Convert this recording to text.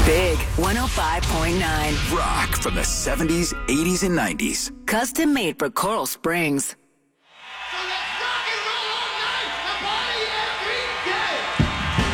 Big 105.9. Rock from the 70s, 80s, and 90s. Custom made for Coral Springs.